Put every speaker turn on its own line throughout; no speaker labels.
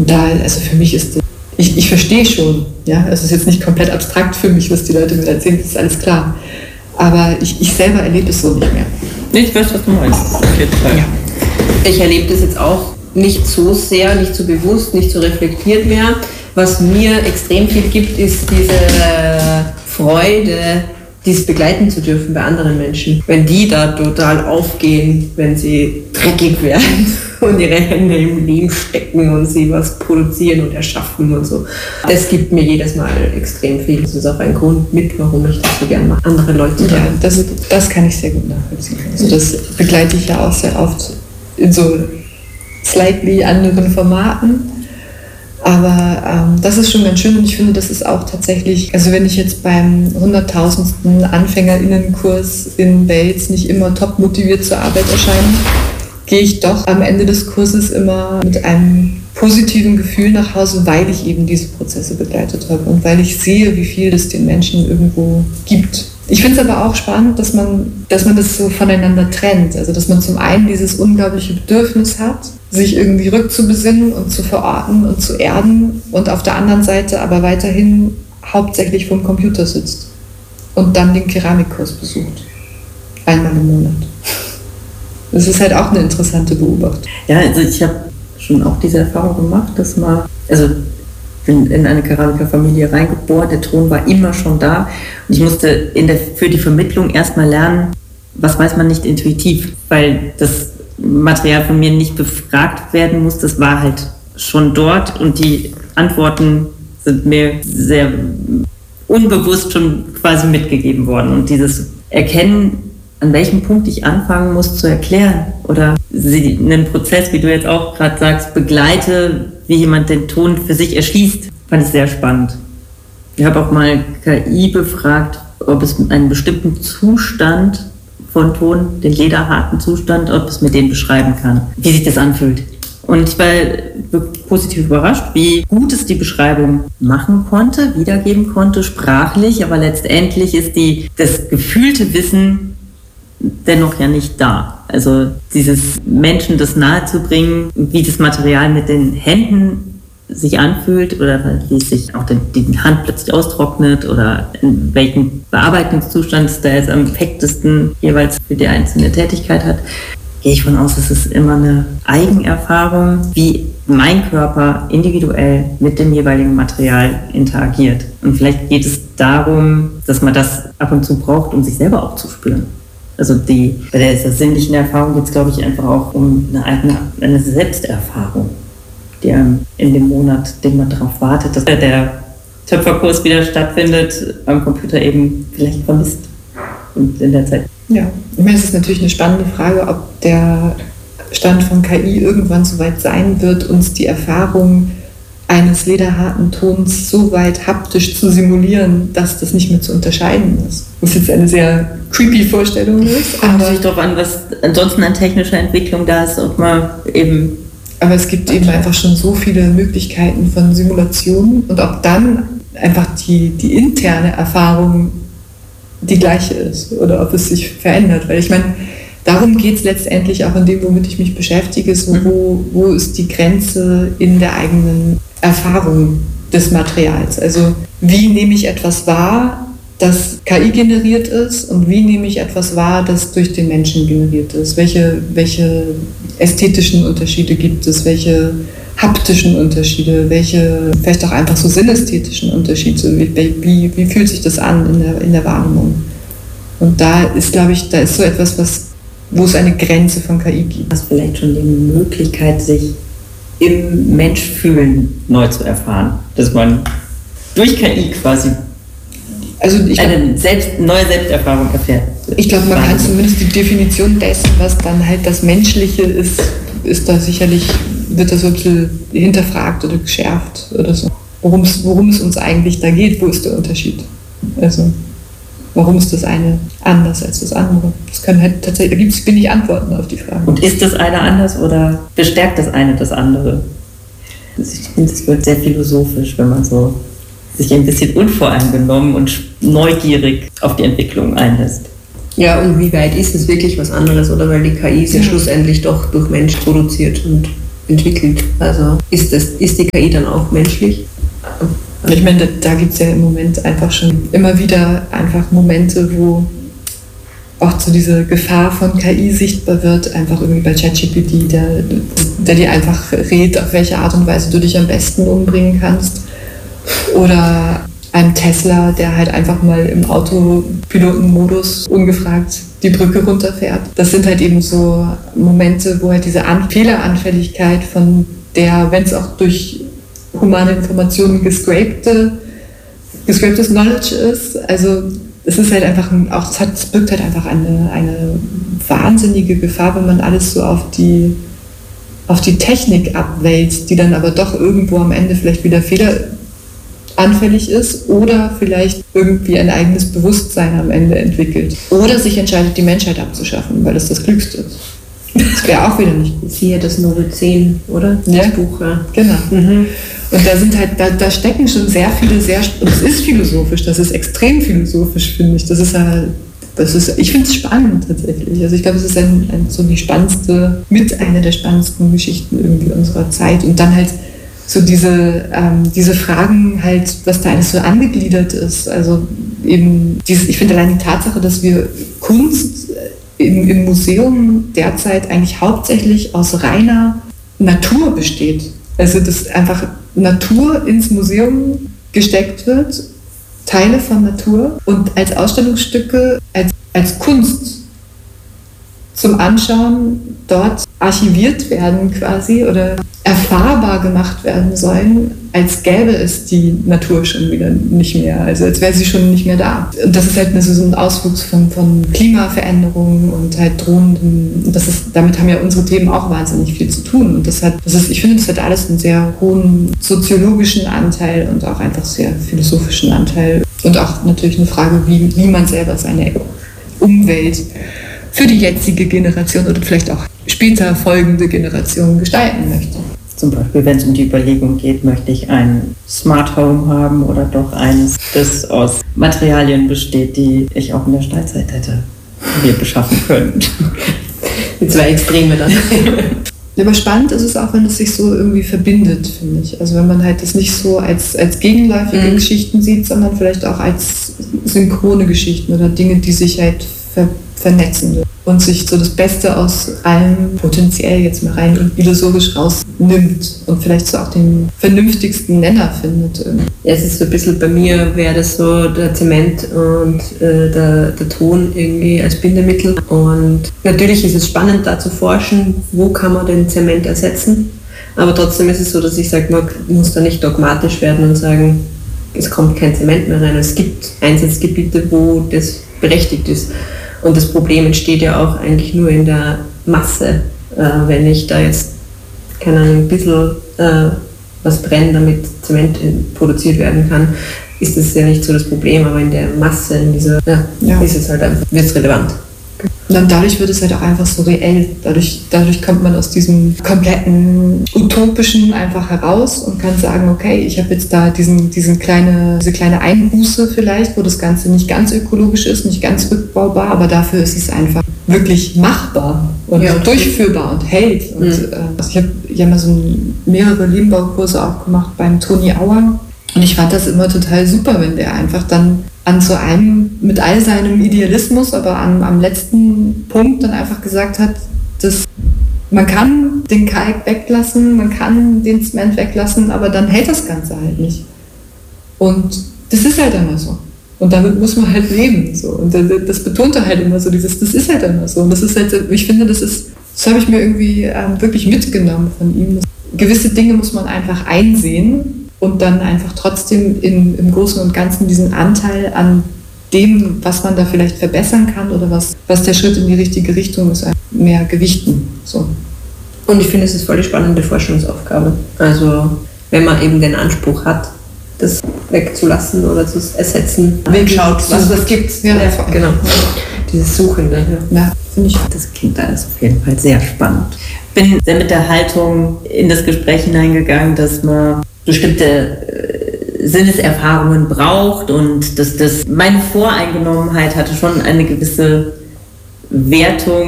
Und da, also für mich ist das, ich verstehe schon, ja, es ist jetzt nicht komplett abstrakt für mich, was die Leute mir erzählen, das ist alles klar. Aber ich selber erlebe es so nicht mehr.
Ich weiß, was du meinst, auf jeden Fall. Ja.
Ich erlebe das jetzt auch nicht so sehr, nicht so bewusst, nicht so reflektiert mehr. Was mir extrem viel gibt, ist diese Freude, dies begleiten zu dürfen bei anderen Menschen. Wenn die da total aufgehen, wenn sie dreckig werden und ihre Hände im Lehm stecken und sie was produzieren und erschaffen und so. Das gibt mir jedes Mal extrem viel. Das ist auch ein Grund mit, warum ich das so gerne mache. Andere Leute.
Ja, das kann ich sehr gut nachvollziehen. Also das begleite ich ja auch sehr oft in so slightly anderen Formaten. Aber das ist schon ganz schön und ich finde, das ist auch tatsächlich, also wenn ich jetzt beim 100.000. AnfängerInnenkurs in Wales nicht immer top motiviert zur Arbeit erscheine, gehe ich doch am Ende des Kurses immer mit einem positiven Gefühl nach Hause, weil ich eben diese Prozesse begleitet habe und weil ich sehe, wie viel das den Menschen irgendwo gibt. Ich finde es aber auch spannend, dass man das so voneinander trennt. Also dass man zum einen dieses unglaubliche Bedürfnis hat, sich irgendwie rückzubesinnen und zu verorten und zu erden und auf der anderen Seite aber weiterhin hauptsächlich vorm Computer sitzt und dann den Keramikkurs besucht. Einmal im Monat. Das ist halt auch eine interessante Beobachtung.
Ja, also ich habe schon auch diese Erfahrung gemacht, dass man, also bin in eine Keramikerfamilie reingeboren, der Ton war immer schon da und ich musste für die Vermittlung erstmal lernen, was weiß man nicht intuitiv, weil das Material von mir nicht befragt werden muss, das war halt schon dort und die Antworten sind mir sehr unbewusst schon quasi mitgegeben worden und dieses Erkennen, an welchem Punkt ich anfangen muss zu erklären oder einen Prozess, wie du jetzt auch gerade sagst, begleite, wie jemand den Ton für sich erschließt, fand ich sehr spannend. Ich habe auch mal KI befragt, ob es einen bestimmten Zustand von Ton, den lederharten Zustand, ob es mir den beschreiben kann, wie sich das anfühlt. Und ich war positiv überrascht, wie gut es die Beschreibung machen konnte, wiedergeben konnte, sprachlich, aber letztendlich ist das gefühlte Wissen dennoch ja nicht da. Also dieses Menschen das nahezubringen, wie das Material mit den Händen sich anfühlt oder wie es sich auch die Hand plötzlich austrocknet oder in welchem Bearbeitungszustand es da jetzt am effektesten jeweils für die einzelne Tätigkeit hat, gehe ich von aus, es ist immer eine Eigenerfahrung, wie mein Körper individuell mit dem jeweiligen Material interagiert. Und vielleicht geht es darum, dass man das ab und zu braucht, um sich selber auch zu spüren. Also bei der sinnlichen Erfahrung geht es, glaube ich, einfach auch um eine Selbsterfahrung, die einem in dem Monat, den man darauf wartet, dass der Töpferkurs wieder stattfindet, am Computer eben vielleicht vermisst und in der Zeit.
Ja, ich meine, es ist natürlich eine spannende Frage, ob der Stand von KI irgendwann so weit sein wird, uns die Erfahrung eines lederharten Tons so weit haptisch zu simulieren, dass das nicht mehr zu unterscheiden ist. Was jetzt eine sehr creepy Vorstellung ist.
Kommt natürlich darauf an, was ansonsten an technischer Entwicklung da ist, ob man eben...
Aber es gibt eben einfach schon so viele Möglichkeiten von Simulationen und ob dann einfach die interne Erfahrung die gleiche ist oder ob es sich verändert. Weil ich meine, darum geht es letztendlich auch in dem, womit ich mich beschäftige, so wo ist die Grenze in der eigenen Erfahrung des Materials. Also wie nehme ich etwas wahr, das KI generiert ist und wie nehme ich etwas wahr, das durch den Menschen generiert ist. Welche ästhetischen Unterschiede gibt es, welche haptischen Unterschiede, welche vielleicht auch einfach so sinnästhetischen Unterschiede, wie fühlt sich das an in der Wahrnehmung. Und da ist, glaube ich, so etwas, wo es eine Grenze von KI gibt.
Das vielleicht schon die Möglichkeit, sich im Menschfühlen neu zu erfahren, dass man durch KI quasi eine neue Selbsterfahrung erfährt.
Ich glaube, man kann zumindest die Definition dessen, was dann halt das Menschliche ist da sicherlich, wird das so ein bisschen hinterfragt oder geschärft oder so. Worum es uns eigentlich da geht, wo ist der Unterschied? Also, warum ist das eine anders als das andere? Das können halt tatsächlich, da gibt es wenig Antworten auf die Frage.
Und ist das eine anders oder bestärkt das eine das andere? Ich finde, es wird sehr philosophisch, wenn man so sich ein bisschen unvoreingenommen und neugierig auf die Entwicklung einlässt.
Ja, und wie weit ist es wirklich was anderes, oder? Weil die KI ist ja schlussendlich doch durch Mensch produziert und entwickelt. Also ist die KI dann auch menschlich?
Ich meine, da gibt es ja im Moment einfach schon immer wieder einfach Momente, wo auch so diese Gefahr von KI sichtbar wird, einfach irgendwie bei ChatGPT, der dir einfach rät, auf welche Art und Weise du dich am besten umbringen kannst. Oder einem Tesla, der halt einfach mal im Autopilotenmodus ungefragt die Brücke runterfährt. Das sind halt eben so Momente, wo halt diese Fehleranfälligkeit von der, wenn es auch durch humane Informationen gescrapedes Knowledge ist, also es ist halt einfach es birgt halt einfach eine wahnsinnige Gefahr, wenn man alles so auf die Technik abwälzt, die dann aber doch irgendwo am Ende vielleicht wieder fehleranfällig ist oder vielleicht irgendwie ein eigenes Bewusstsein am Ende entwickelt. Oder sich entscheidet, die Menschheit abzuschaffen, weil das Klügste ist. Das wäre auch wieder nicht gut.
Siehe das Novel 10, oder?
Ja,
das Buch, ja.
Genau. Mhm. Und da sind halt, da stecken schon sehr viele, und es ist philosophisch, das ist extrem philosophisch, finde ich. Ich finde es spannend tatsächlich. Also ich glaube, es ist eine der spannendsten Geschichten irgendwie unserer Zeit. Und dann halt so diese Fragen halt, was da alles so angegliedert ist. Also eben, ich finde allein die Tatsache, dass wir Kunst im Museum derzeit eigentlich hauptsächlich aus reiner Natur besteht. Also dass einfach Natur ins Museum gesteckt wird, Teile von Natur und als Ausstellungsstücke, als Kunst zum Anschauen dort archiviert werden quasi oder erfahrbar gemacht werden sollen, als gäbe es die Natur schon wieder nicht mehr, also als wäre sie schon nicht mehr da. Und das ist halt so ein Auswuchs von Klimaveränderungen und halt drohenden, damit haben ja unsere Themen auch wahnsinnig viel zu tun. Und ich finde, das hat alles einen sehr hohen soziologischen Anteil und auch einfach sehr philosophischen Anteil. Und auch natürlich eine Frage, wie man selber seine Umwelt für die jetzige Generation oder vielleicht auch später folgende Generationen gestalten möchte.
Zum Beispiel, wenn es um die Überlegung geht, möchte ich ein Smart Home haben oder doch eines, das aus Materialien besteht, die ich auch in der Steinzeit hätte mir beschaffen können.
Die zwei Extreme dann.
Aber spannend ist es auch, wenn es sich so irgendwie verbindet, finde ich. Also wenn man halt das nicht so als gegenläufige Geschichten sieht, sondern vielleicht auch als synchrone Geschichten oder Dinge, die sich halt vernetzen und sich so das Beste aus allem potenziell jetzt mal rein philosophisch rausnimmt und vielleicht so auch den vernünftigsten Nenner findet.
Ja, es ist so ein bisschen, bei mir wäre das so der Zement und der Ton irgendwie als Bindemittel. Und natürlich ist es spannend, da zu forschen, wo kann man den Zement ersetzen. Aber trotzdem ist es so, dass ich sage, man muss da nicht dogmatisch werden und sagen, es kommt kein Zement mehr rein. Es gibt Einsatzgebiete, wo das berechtigt ist. Und das Problem entsteht ja auch eigentlich nur in der Masse. Wenn ich da jetzt, keine Ahnung, ein bisschen was brenne, damit Zement produziert werden kann, ist das ja nicht so das Problem. Aber in der Masse, ist es halt einfach, wird es relevant.
Und dann dadurch wird es halt auch einfach so reell. Dadurch kommt man aus diesem kompletten Utopischen einfach heraus und kann sagen, okay, ich habe jetzt da diese kleine Einbuße vielleicht, wo das Ganze nicht ganz ökologisch ist, nicht ganz rückbaubar, aber dafür ist es einfach wirklich machbar und durchführbar und hält. Und ich habe ja mal so mehrere Lehmbaukurse auch gemacht beim Toni Auer und ich fand das immer total super, wenn der einfach dann an so einem, mit all seinem Idealismus, aber am letzten Punkt dann einfach gesagt hat, dass man kann den Kalk weglassen, man kann den Zement weglassen, aber dann hält das Ganze halt nicht. Und das ist halt immer so. Und damit muss man halt leben. So. Und das betont er halt immer so, das ist halt immer so. Und das ist halt, ich finde, das habe ich mir irgendwie wirklich mitgenommen von ihm. Gewisse Dinge muss man einfach einsehen und dann einfach trotzdem im Großen und Ganzen diesen Anteil an dem, was man da vielleicht verbessern kann oder was der Schritt in die richtige Richtung ist, mehr gewichten. So.
Und ich finde, es ist voll die spannende Forschungsaufgabe. Also wenn man eben den Anspruch hat, das wegzulassen oder zu ersetzen,
schaut, was es gibt.
Ja, genau. Dieses Suchende.
Ja, finde ich.
Das klingt alles auf jeden Fall sehr spannend. Ich bin sehr mit der Haltung in das Gespräch hineingegangen, dass man bestimmte Sinneserfahrungen braucht und dass meine Voreingenommenheit hatte schon eine gewisse Wertung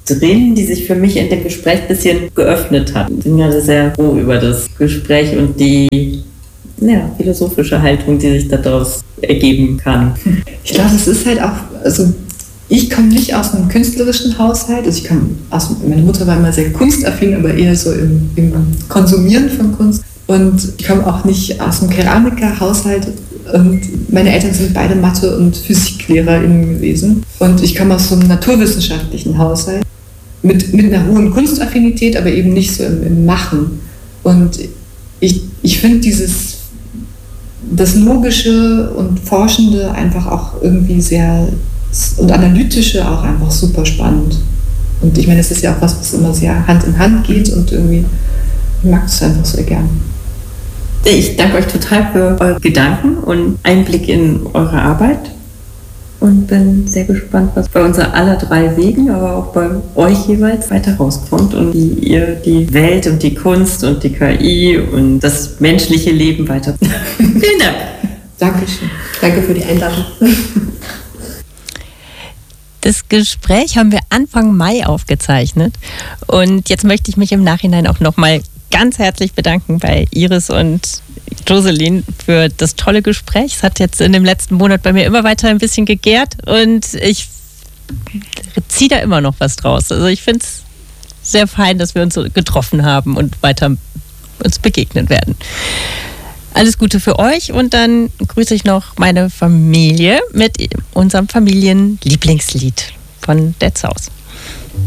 drin, die sich für mich in dem Gespräch ein bisschen geöffnet hat. Ich bin gerade sehr froh über das Gespräch und die philosophische Haltung, die sich daraus ergeben kann.
Ich glaube, es ist halt auch, also ich komme nicht aus einem künstlerischen Haushalt, meine Mutter war immer sehr kunstaffin, aber eher so im Konsumieren von Kunst. Und ich komme auch nicht aus einem Keramikerhaushalt und meine Eltern sind beide Mathe- und PhysiklehrerInnen gewesen. Und ich komme aus so einem naturwissenschaftlichen Haushalt mit einer hohen Kunstaffinität, aber eben nicht so im Machen. Und ich finde das Logische und Forschende einfach auch irgendwie und Analytische auch einfach super spannend. Und ich meine, das ist ja auch was immer sehr Hand in Hand geht und irgendwie, ich mag das einfach sehr gern.
Ich danke euch total für eure Gedanken und Einblick in eure Arbeit und bin sehr gespannt, was bei uns aller 3 Wegen, aber auch bei euch jeweils weiter rauskommt und wie ihr die Welt und die Kunst und die KI und das menschliche Leben weiter. Vielen Dank.
Dankeschön.
Danke für die Einladung.
Das Gespräch haben wir Anfang Mai aufgezeichnet und jetzt möchte ich mich im Nachhinein auch nochmal ganz herzlich bedanken bei Iris und Jocelyn für das tolle Gespräch. Es hat jetzt in dem letzten Monat bei mir immer weiter ein bisschen gegärt und ich ziehe da immer noch was draus. Also ich finde es sehr fein, dass wir uns so getroffen haben und weiter uns begegnen werden. Alles Gute für euch und dann grüße ich noch meine Familie mit unserem Familienlieblingslied von Dead South.